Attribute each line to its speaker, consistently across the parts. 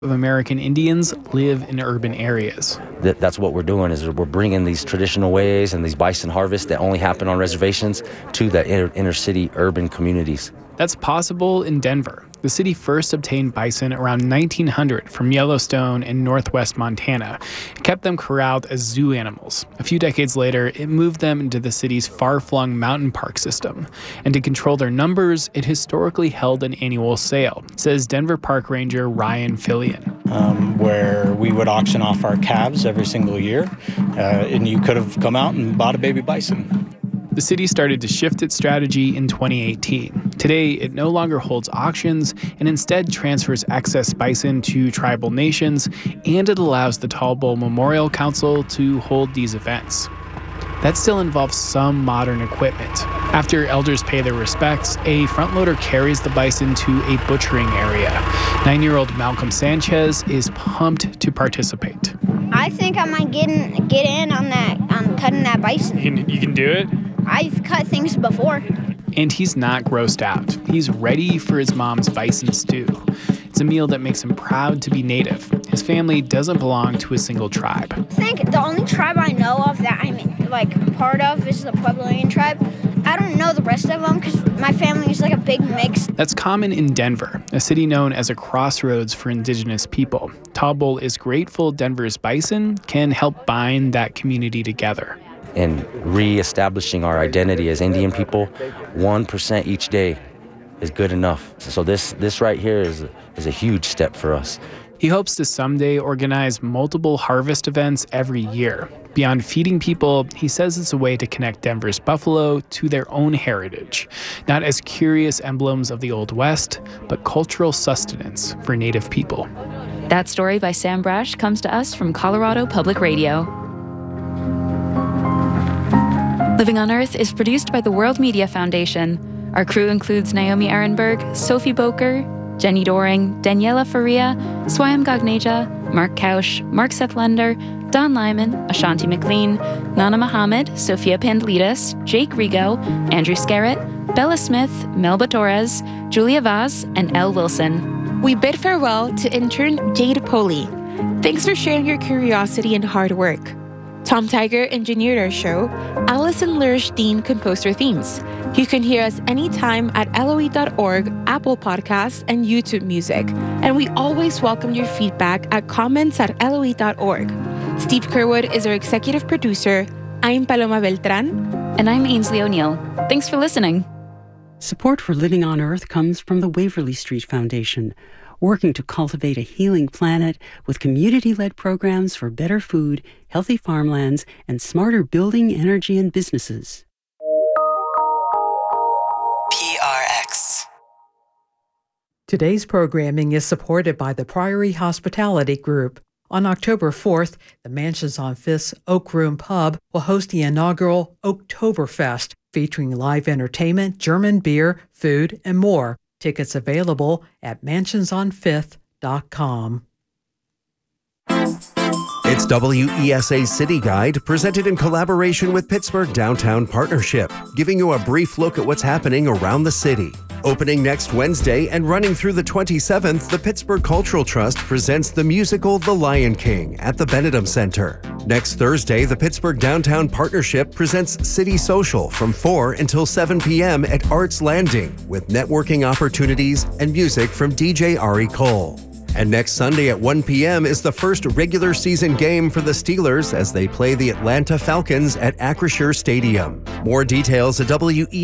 Speaker 1: of American Indians live in urban areas.
Speaker 2: That's what we're doing, is we're bringing these traditional ways and these bison harvests that only happen on reservations to the inner city urban communities.
Speaker 1: That's possible in Denver. The city first obtained bison around 1900 from Yellowstone in northwest Montana. It kept them corralled as zoo animals. A few decades later, it moved them into the city's far-flung mountain park system. And to control their numbers, it historically held an annual sale, says Denver Park Ranger Ryan Fillion.
Speaker 3: Where we would auction off our calves every single year, and you could have come out and bought a baby bison.
Speaker 1: The city started to shift its strategy in 2018. Today, it no longer holds auctions and instead transfers excess bison to tribal nations, and it allows the Tall Bull Memorial Council to hold these events. That still involves some modern equipment. After elders pay their respects, a front loader carries the bison to a butchering area. 9-year-old Malcolm Sanchez is pumped to participate.
Speaker 4: I think I might get in on that, cutting that bison.
Speaker 1: You can do it?
Speaker 4: I've cut things before.
Speaker 1: And he's not grossed out. He's ready for his mom's bison stew. It's a meal that makes him proud to be native. His family doesn't belong to a single tribe.
Speaker 4: I think the only tribe I know of that I'm part of is the Puebloan tribe. I don't know the rest of them because my family is like a big mix.
Speaker 1: That's common in Denver, a city known as a crossroads for indigenous people. Tall Bull is grateful Denver's bison can help bind that community together.
Speaker 2: And reestablishing our identity as Indian people, 1% each day is good enough. So this right here is a huge step for us.
Speaker 1: He hopes to someday organize multiple harvest events every year. Beyond feeding people, he says it's a way to connect Denver's buffalo to their own heritage, not as curious emblems of the Old West, but cultural sustenance for Native people.
Speaker 5: That story by Sam Brash comes to us from Colorado Public Radio. Living on Earth is produced by the World Media Foundation. Our crew includes Naomi Ehrenberg, Sophie Boker, Jenny Doring, Daniela Faria, Swayam Gagneja, Mark Kausch, Mark Sethlender, Don Lyman, Ashanti McLean, Nana Mohammed, Sophia Pandlidis, Jake Rigo, Andrew Scarrett, Bella Smith, Melba Torres, Julia Vaz, and Elle Wilson.
Speaker 6: We bid farewell to intern Jade Poley. Thanks for sharing your curiosity and hard work. Tom Tiger engineered our show. Allison Lurish-Dean composed our themes. You can hear us anytime at LOE.org, Apple Podcasts, and YouTube Music. And we always welcome your feedback at comments@LOE.org. Steve Kerwood is our executive producer. I'm Paloma Beltran.
Speaker 5: And I'm Ainsley O'Neill. Thanks for listening.
Speaker 7: Support for Living on Earth comes from the Waverly Street Foundation, working to cultivate a healing planet with community-led programs for better food, healthy farmlands, and smarter building, energy, and businesses.
Speaker 8: PRX.
Speaker 9: Today's programming is supported by the Priory Hospitality Group. On October 4th, the Mansions on Fifth's Oak Room Pub will host the inaugural Oktoberfest, featuring live entertainment, German beer, food, and more. Tickets available at mansionsonfifth.com.
Speaker 10: It's WESA City Guide, presented in collaboration with Pittsburgh Downtown Partnership, giving you a brief look at what's happening around the city. Opening next Wednesday and running through the 27th, the Pittsburgh Cultural Trust presents the musical The Lion King at the Benedum Center. Next Thursday, the Pittsburgh Downtown Partnership presents City Social from 4 until 7 p.m. at Arts Landing, with networking opportunities and music from DJ Ari Cole. And next Sunday at 1 p.m. is the first regular season game for the Steelers as they play the Atlanta Falcons at Acrisure Stadium. More details at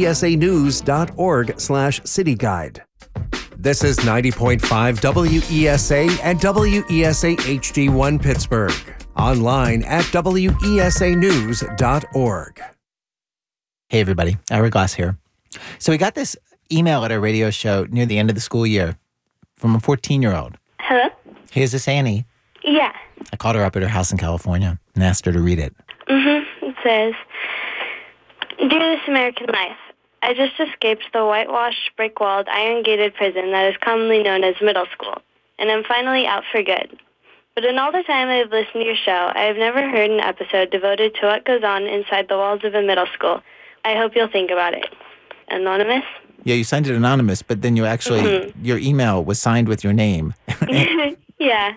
Speaker 10: wesanews.org/cityguide. This is 90.5 WESA and WESA HD1 Pittsburgh. Online at wesanews.org.
Speaker 11: Hey everybody, Ira Glass here. So we got this email at our radio show near the end of the school year from a 14-year-old.
Speaker 12: Hello?
Speaker 11: Hey, is this Annie?
Speaker 12: Yeah.
Speaker 11: I called her up at her house in California and asked her to read it.
Speaker 12: It says, Dear This American Life, I just escaped the whitewashed, brick-walled, iron-gated prison that is commonly known as middle school, and I'm finally out for good. But in all the time I've listened to your show, I have never heard an episode devoted to what goes on inside the walls of a middle school. I hope you'll think about it. Anonymous?
Speaker 11: Yeah, you signed it anonymous, but then you actually, your email was signed with your name.
Speaker 12: Yeah.